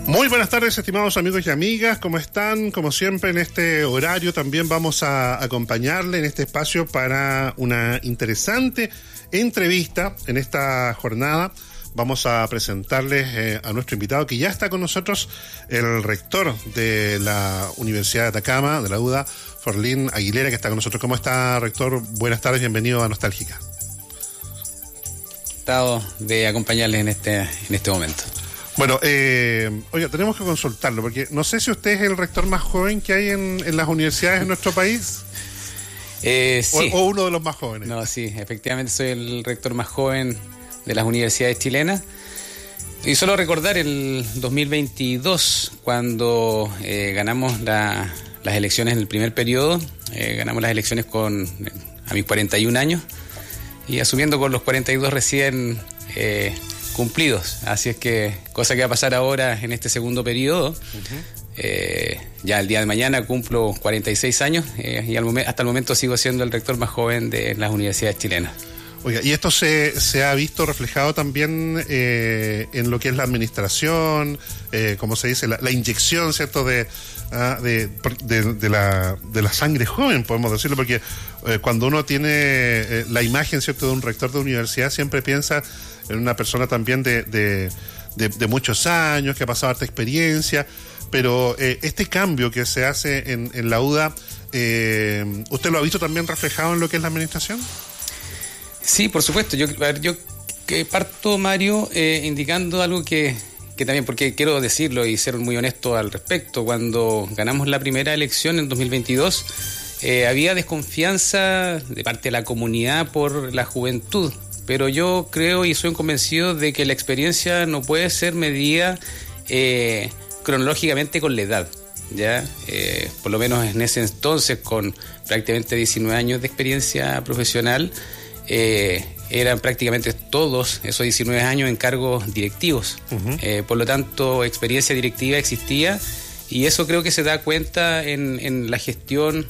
Muy buenas tardes, estimados amigos y amigas, ¿cómo están? Como siempre, en este horario también vamos a acompañarle en este espacio para una interesante entrevista en esta jornada. Vamos a presentarles a nuestro invitado que ya está con nosotros, el rector de la Universidad de Atacama, de la UDA, Forlín Aguilera, que está con nosotros. ¿Cómo está, rector? Buenas tardes, bienvenido a Nostálgica. Encantado de acompañarles en este momento. Bueno, oiga, tenemos que consultarlo, porque no sé si usted es el rector más joven que hay en las universidades de nuestro país. Sí. O uno de los más jóvenes. No, sí, efectivamente soy el rector más joven de las universidades chilenas. Y solo recordar el 2022, cuando ganamos las elecciones en el primer periodo, ganamos las elecciones a mis 41 años, y asumiendo con los 42 recién cumplidos. Así es que, cosa que va a pasar ahora en este segundo periodo. Ya el día de mañana cumplo 46 años y hasta el momento sigo siendo el rector más joven de las universidades chilenas. Oiga, y esto se ha visto reflejado también en lo que es la administración, como se dice, la inyección, ¿cierto?, de la sangre joven, podemos decirlo, porque cuando uno tiene la imagen, ¿cierto?, de un rector de universidad, siempre piensa en una persona también de muchos años, que ha pasado harta experiencia, pero este cambio que se hace en la UDA, ¿usted lo ha visto también reflejado en lo que es la administración? Sí, por supuesto. Yo parto, Mario, indicando algo que también, porque quiero decirlo y ser muy honesto al respecto. Cuando ganamos la primera elección en 2022, había desconfianza de parte de la comunidad por la juventud. Pero yo creo y soy convencido de que la experiencia no puede ser medida cronológicamente con la edad, ¿ya? Por lo menos en ese entonces, con prácticamente 19 años de experiencia profesional, eran prácticamente todos esos 19 años en cargos directivos. Por lo tanto, experiencia directiva existía, y eso creo que se da cuenta en la gestión,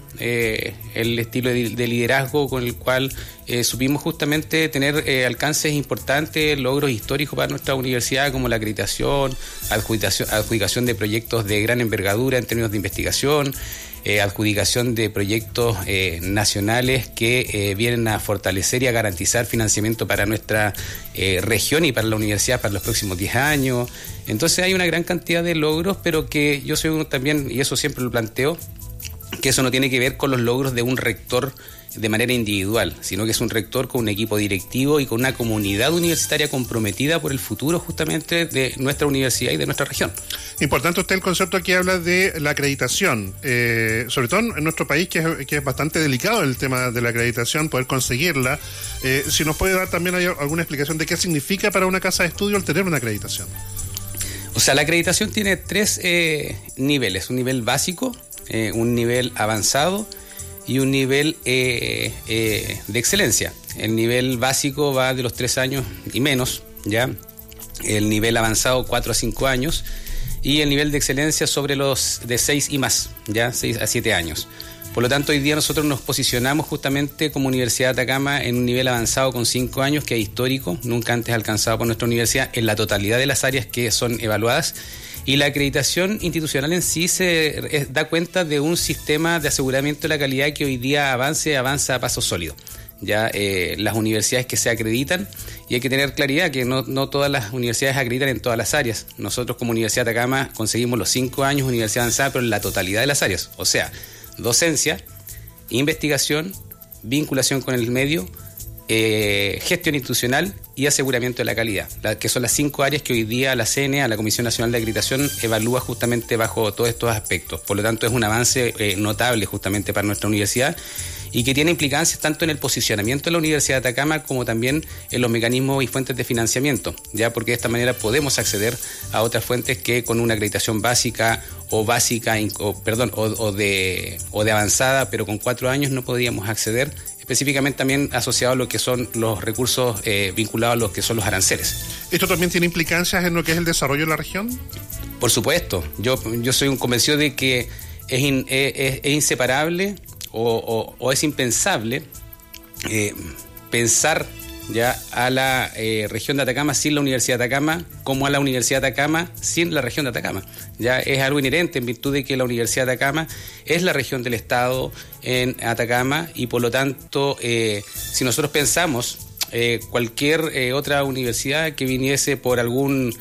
el estilo de liderazgo con el cual supimos justamente tener alcances importantes, logros históricos para nuestra universidad, como la acreditación, adjudicación de proyectos de gran envergadura en términos de investigación, adjudicación de proyectos nacionales que vienen a fortalecer y a garantizar financiamiento para nuestra región y para la universidad para los próximos 10 años. Entonces hay una gran cantidad de logros, pero que yo soy también, y eso siempre lo planteo, que eso no tiene que ver con los logros de un rector de manera individual, sino que es un rector con un equipo directivo y con una comunidad universitaria comprometida por el futuro justamente de nuestra universidad y de nuestra región. Importante usted el concepto que habla de la acreditación, sobre todo en nuestro país, que es bastante delicado el tema de la acreditación, poder conseguirla. Si nos puede dar también alguna explicación de qué significa para una casa de estudio el tener una acreditación. O sea, la acreditación tiene 3 niveles: un nivel básico, un nivel avanzado y un nivel de excelencia. El nivel básico va de los 3 años y menos, ¿ya? El nivel avanzado 4 a 5 años, y el nivel de excelencia sobre los de 6 y más, ¿ya? 6 a 7 años. Por lo tanto, hoy día nosotros nos posicionamos justamente como Universidad de Atacama en un nivel avanzado con 5 años, que es histórico, nunca antes alcanzado por nuestra universidad en la totalidad de las áreas que son evaluadas. Y la acreditación institucional en sí se da cuenta de un sistema de aseguramiento de la calidad que hoy día avanza a paso sólido. Ya las universidades que se acreditan, y hay que tener claridad que no todas las universidades acreditan en todas las áreas. Nosotros como Universidad de Atacama conseguimos los 5 años universidad avanzada, pero en la totalidad de las áreas. O sea, docencia, investigación, vinculación con el medio, gestión institucional y aseguramiento de la calidad, que son las 5 áreas que hoy día la CNA, la Comisión Nacional de Acreditación, evalúa justamente bajo todos estos aspectos. Por lo tanto, es un avance notable justamente para nuestra universidad, y que tiene implicancias tanto en el posicionamiento de la Universidad de Atacama como también en los mecanismos y fuentes de financiamiento, ya, porque de esta manera podemos acceder a otras fuentes que con una acreditación básica o de avanzada, pero con 4 años no podíamos acceder, específicamente también asociado a lo que son los recursos vinculados a lo que son los aranceles. ¿Esto también tiene implicancias en lo que es el desarrollo de la región? Por supuesto, yo soy un convencido de que es inseparable o es impensable pensar ya a la región de Atacama sin la Universidad de Atacama, como a la Universidad de Atacama sin la región de Atacama. Ya es algo inherente en virtud de que la Universidad de Atacama es la región del Estado en Atacama y por lo tanto, si nosotros pensamos cualquier otra universidad que viniese por algún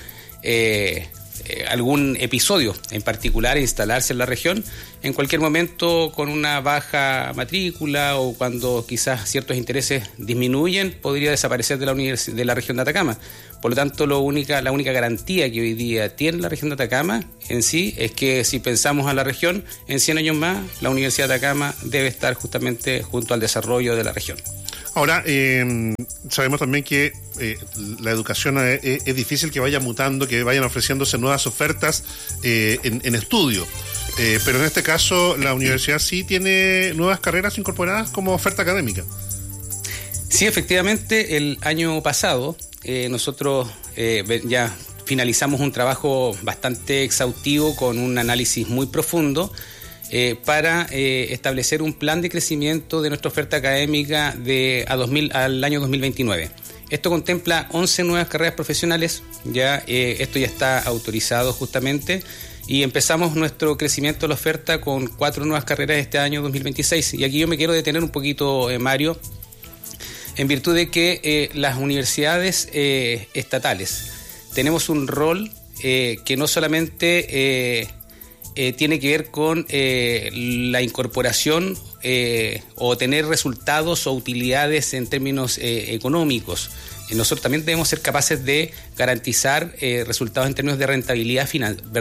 episodio en particular a instalarse en la región, en cualquier momento con una baja matrícula o cuando quizás ciertos intereses disminuyen, podría desaparecer de la región de Atacama. Por lo tanto, la única garantía que hoy día tiene la región de Atacama en sí es que si pensamos a la región, en 100 años más, la Universidad de Atacama debe estar justamente junto al desarrollo de la región. Ahora, sabemos también que la educación es difícil que vaya mutando, que vayan ofreciéndose nuevas ofertas en estudio. Pero en este caso, la universidad sí tiene nuevas carreras incorporadas como oferta académica. Sí, efectivamente, el año pasado nosotros ya finalizamos un trabajo bastante exhaustivo con un análisis muy profundo para establecer un plan de crecimiento de nuestra oferta académica al año 2029. Esto contempla 11 nuevas carreras profesionales, esto ya está autorizado justamente, y empezamos nuestro crecimiento de la oferta con 4 nuevas carreras este año 2026. Y aquí yo me quiero detener un poquito, Mario, en virtud de que las universidades estatales tenemos un rol que no solamente tiene que ver con la incorporación o tener resultados o utilidades en términos económicos. Nosotros también debemos ser capaces de garantizar resultados en términos de rentabilidad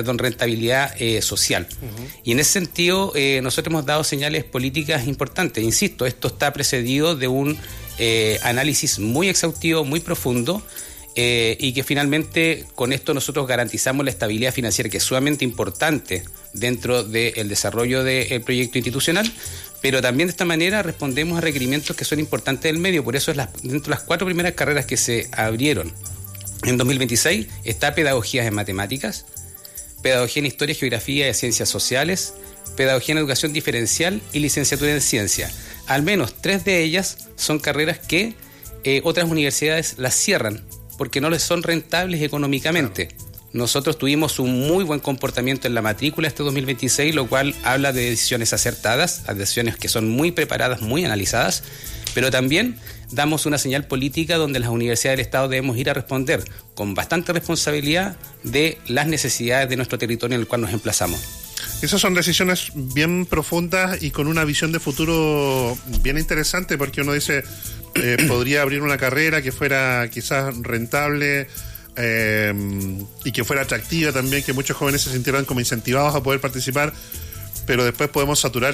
social. Uh-huh. Y en ese sentido, nosotros hemos dado señales políticas importantes. Insisto, esto está precedido de un análisis muy exhaustivo, muy profundo, y que finalmente con esto nosotros garantizamos la estabilidad financiera, que es sumamente importante dentro del desarrollo del proyecto institucional, pero también de esta manera respondemos a requerimientos que son importantes del medio. Por eso dentro de las 4 primeras carreras que se abrieron en 2026 está pedagogía en matemáticas, pedagogía en historia, geografía y ciencias sociales, pedagogía en educación diferencial y licenciatura en ciencia. Al menos 3 de ellas son carreras que otras universidades las cierran porque no les son rentables económicamente. Claro. Nosotros tuvimos un muy buen comportamiento en la matrícula este 2026, lo cual habla de decisiones acertadas, decisiones que son muy preparadas, muy analizadas, pero también damos una señal política donde las universidades del Estado debemos ir a responder con bastante responsabilidad de las necesidades de nuestro territorio en el cual nos emplazamos. Esas son decisiones bien profundas y con una visión de futuro bien interesante, porque uno dice, podría abrir una carrera que fuera quizás rentable y que fuera atractiva también, que muchos jóvenes se sintieran como incentivados a poder participar, pero después podemos saturar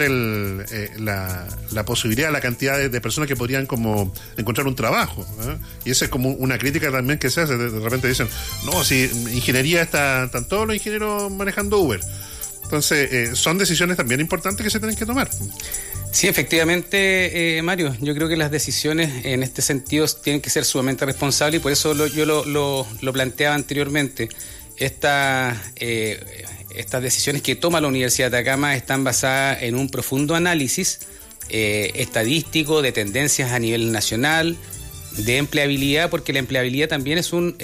la posibilidad, la cantidad de personas que podrían como encontrar un trabajo, ¿eh? Y esa es como una crítica también que se hace. De repente dicen, no, si ingeniería están todos los ingenieros manejando Uber. Entonces, son decisiones también importantes que se tienen que tomar. Sí, efectivamente, Mario, yo creo que las decisiones en este sentido tienen que ser sumamente responsables y por eso yo lo planteaba anteriormente. Estas decisiones que toma la Universidad de Atacama están basadas en un profundo análisis estadístico de tendencias a nivel nacional, de empleabilidad, porque la empleabilidad también es un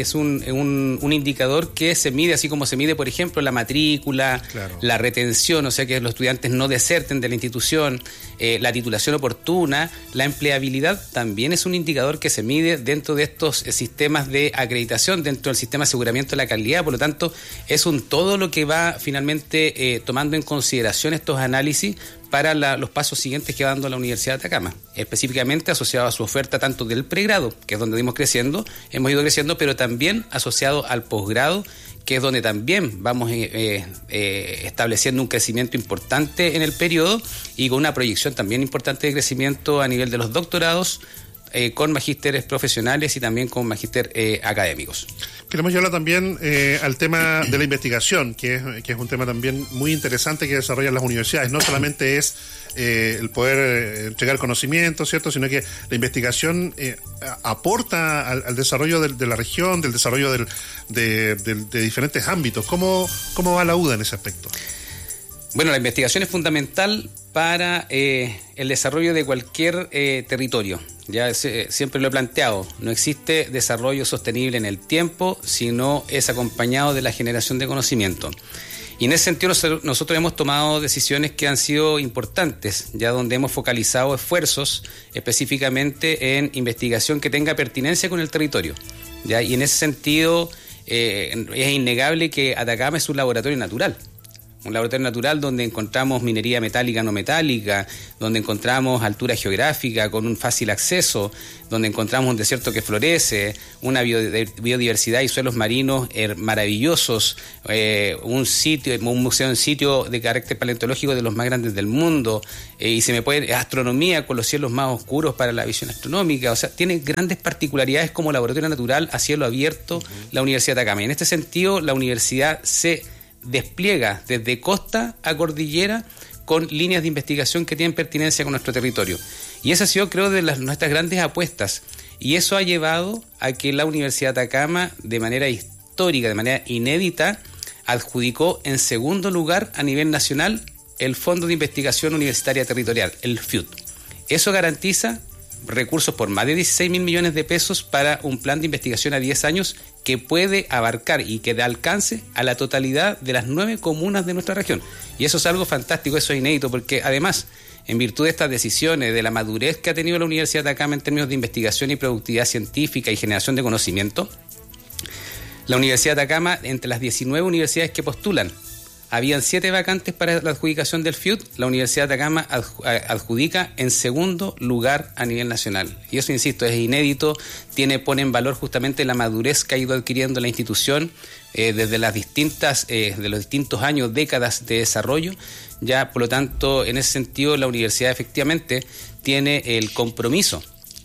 indicador que se mide, así como se mide, por ejemplo, la matrícula, claro, la retención, o sea, que los estudiantes no deserten de la institución, la titulación oportuna. La empleabilidad también es un indicador que se mide dentro de estos sistemas de acreditación, dentro del sistema de aseguramiento de la calidad. Por lo tanto, es un todo lo que va finalmente tomando en consideración estos análisis para los pasos siguientes que va dando la Universidad de Atacama, específicamente asociado a su oferta tanto del pregrado, que es donde hemos ido creciendo, pero también asociado al posgrado, que es donde también vamos estableciendo un crecimiento importante en el periodo y con una proyección también importante de crecimiento a nivel de los doctorados, con magísteres profesionales y también con magíster académicos. Queremos llevarla también al tema de la investigación, que es un tema también muy interesante que desarrollan las universidades. No solamente es el poder entregar conocimiento, ¿cierto?, sino que la investigación aporta al desarrollo de la región, del desarrollo de diferentes ámbitos. ¿Cómo va la UDA en ese aspecto? Bueno, la investigación es fundamental para el desarrollo de cualquier territorio. Ya siempre lo he planteado, no existe desarrollo sostenible en el tiempo si no es acompañado de la generación de conocimiento. Y en ese sentido nosotros hemos tomado decisiones que han sido importantes, ya donde hemos focalizado esfuerzos específicamente en investigación que tenga pertinencia con el territorio. ¿Ya? Y en ese sentido es innegable que Atacama es un laboratorio natural. Un laboratorio natural donde encontramos minería metálica no metálica, donde encontramos altura geográfica con un fácil acceso, donde encontramos un desierto que florece, una biodiversidad y suelos marinos maravillosos, un museo en sitio de carácter paleontológico de los más grandes del mundo, y se me puede astronomía con los cielos más oscuros para la visión astronómica. O sea, tiene grandes particularidades como laboratorio natural a cielo abierto la Universidad de Atacama. Y en este sentido, la universidad se despliega desde costa a cordillera con líneas de investigación que tienen pertinencia con nuestro territorio. Y esa ha sido, creo, de nuestras grandes apuestas. Y eso ha llevado a que la Universidad de Atacama, de manera histórica, de manera inédita, adjudicó en segundo lugar a nivel nacional el Fondo de Investigación Universitaria Territorial, el FIUT. Eso garantiza recursos por más de 16.000 millones de pesos para un plan de investigación a 10 años que puede abarcar y que da alcance a la totalidad de las 9 comunas de nuestra región. Y eso es algo fantástico, eso es inédito, porque además, en virtud de estas decisiones, de la madurez que ha tenido la Universidad de Atacama en términos de investigación y productividad científica y generación de conocimiento, la Universidad de Atacama, entre las 19 universidades que postulan, habían 7 vacantes para la adjudicación del FIUT. La Universidad de Atacama adjudica en segundo lugar a nivel nacional. Y eso, insisto, es inédito, pone en valor justamente la madurez que ha ido adquiriendo la institución desde de los distintos años, décadas de desarrollo. Ya, por lo tanto, en ese sentido, la universidad efectivamente tiene el compromiso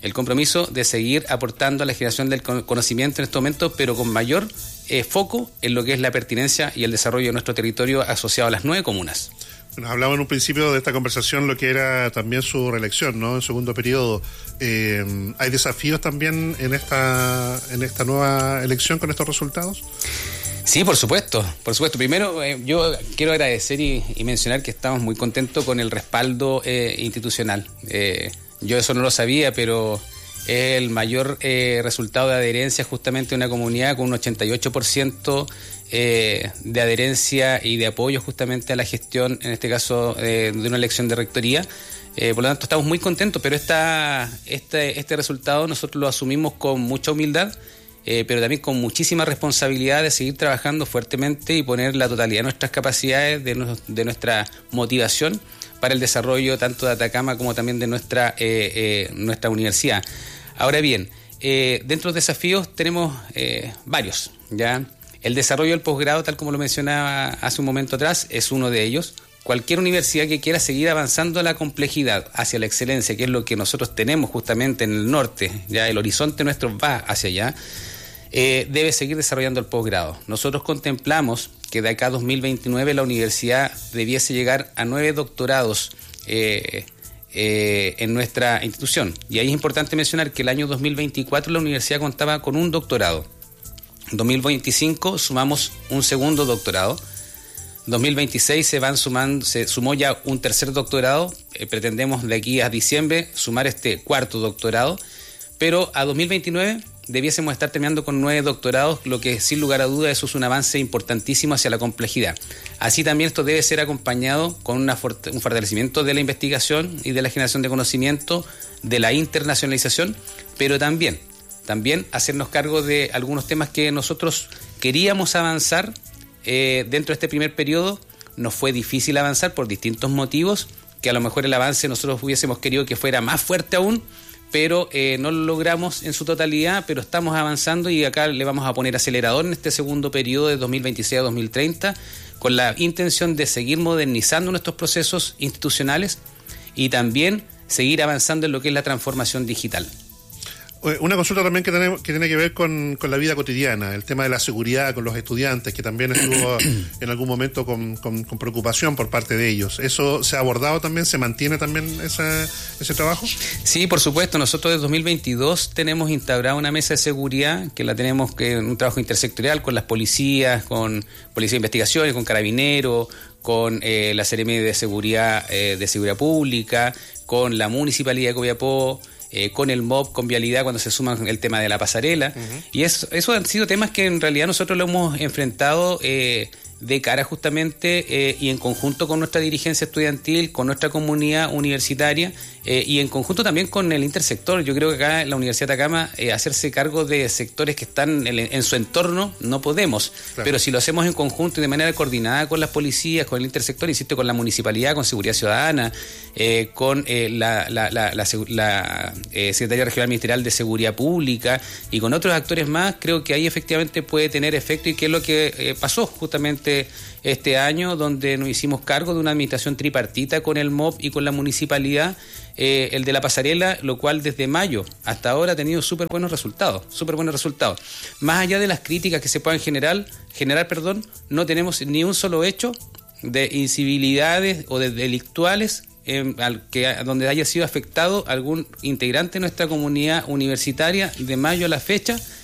de seguir aportando a la generación del conocimiento en estos momentos, pero con mayor foco en lo que es la pertinencia y el desarrollo de nuestro territorio asociado a las 9 comunas. Bueno, hablaba en un principio de esta conversación lo que era también su reelección, ¿no? En segundo periodo. ¿Hay desafíos también en esta nueva elección con estos resultados? Sí, por supuesto. Primero, yo quiero agradecer y mencionar que estamos muy contentos con el respaldo institucional. Yo eso no lo sabía, pero es el mayor resultado de adherencia justamente de una comunidad con un 88% de adherencia y de apoyo justamente a la gestión, en este caso, de una elección de rectoría. Por lo tanto, estamos muy contentos, pero este resultado nosotros lo asumimos con mucha humildad, pero también con muchísima responsabilidad de seguir trabajando fuertemente y poner la totalidad de nuestras capacidades, de nuestra motivación para el desarrollo tanto de Atacama como también de nuestra universidad. Ahora bien, dentro de los desafíos tenemos varios, ¿ya? El desarrollo del posgrado, tal como lo mencionaba hace un momento atrás, es uno de ellos. Cualquier universidad que quiera seguir avanzando a la complejidad, hacia la excelencia, que es lo que nosotros tenemos justamente en el norte, ya el horizonte nuestro va hacia allá, debe seguir desarrollando el posgrado. Nosotros contemplamos que de acá a 2029 la universidad debiese llegar a 9 doctorados en nuestra institución. Y ahí es importante mencionar que el año 2024 la universidad contaba con un doctorado. En 2025 sumamos un segundo doctorado. En 2026 se sumó ya un tercer doctorado. Pretendemos de aquí a diciembre sumar este cuarto doctorado. Pero a 2029 debiésemos estar terminando con 9 doctorados, lo que sin lugar a duda eso es un avance importantísimo hacia la complejidad. Así también esto debe ser acompañado con un fortalecimiento de la investigación y de la generación de conocimiento, de la internacionalización, pero también hacernos cargo de algunos temas que nosotros queríamos avanzar dentro de este primer periodo. Nos fue difícil avanzar por distintos motivos, que a lo mejor el avance nosotros hubiésemos querido que fuera más fuerte aún, pero no lo logramos en su totalidad, pero estamos avanzando y acá le vamos a poner acelerador en este segundo periodo de 2026 a 2030 con la intención de seguir modernizando nuestros procesos institucionales y también seguir avanzando en lo que es la transformación digital. Una consulta también que tiene que ver con la vida cotidiana, el tema de la seguridad con los estudiantes, que también estuvo en algún momento con preocupación por parte de ellos. ¿Eso se ha abordado también? ¿Se mantiene también ese trabajo? Sí, por supuesto. Nosotros desde 2022 tenemos instaurada una mesa de seguridad, que la tenemos un trabajo intersectorial con las policías, con Policía de Investigaciones, con Carabineros, con la Seremi de Seguridad Pública, con la Municipalidad de Copiapó, con el MOB, con Vialidad, cuando se suman el tema de la pasarela. Uh-huh. Y eso han sido temas que en realidad nosotros lo hemos enfrentado de cara justamente y en conjunto con nuestra dirigencia estudiantil, con nuestra comunidad universitaria y en conjunto también con el intersector. Yo creo que acá en la Universidad de Atacama hacerse cargo de sectores que están en su entorno no podemos, claro. Pero si lo hacemos en conjunto y de manera coordinada con las policías, con el intersector, insisto, con la municipalidad, con Seguridad Ciudadana, con la Secretaría Regional Ministerial de Seguridad Pública y con otros actores más, creo que ahí efectivamente puede tener efecto, y que es lo que pasó justamente este año, donde nos hicimos cargo de una administración tripartita con el MOB y con la municipalidad, el de la pasarela, lo cual desde mayo hasta ahora ha tenido súper buenos resultados. Más allá de las críticas que se puedan generar, no tenemos ni un solo hecho de incivilidades o de delictuales donde haya sido afectado algún integrante de nuestra comunidad universitaria de mayo a la fecha